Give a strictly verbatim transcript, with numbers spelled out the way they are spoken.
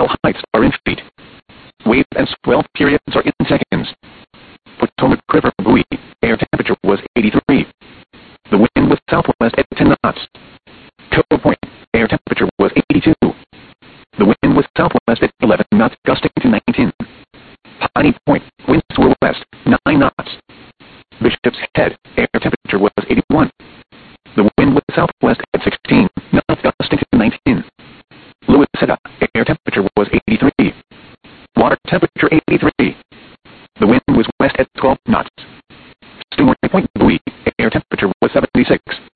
All heights are in feet. Wave and swell periods are in seconds. Potomac River buoy, air temperature was eighty-three. The wind was southwest at ten knots. Cove Point, air temperature was eighty-two. The wind was southwest at eleven knots, gusting to nineteen. Piney Point, winds were west, nine knots. Bishop's Head, air temperature was eighty-one. The wind was southwest at sixteen knots, gusting to nineteen. Louisetta, air temperature was eighty-three. Water temperature eighty-three. The wind was west at twelve knots. Stingray Point buoy, air temperature was seventy-six.